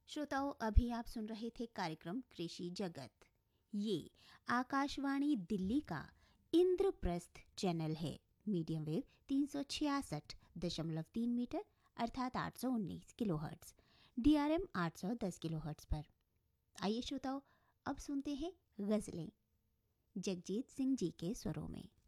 श्रोताओं, अभी आप सुन रहे थे कार्यक्रम कृषि जगत। ये आकाशवाणी दिल्ली का इंद्रप्रस्थ चैनल है। मीडियम वेव 366.3 मीटर अर्थात 819 किलोहर्ट्ज, DRM 810 किलोहर्ट्ज पर। आइए श्रोताओं, अब सुनते हैं गजलें जगजीत सिंह जी के स्वरों में।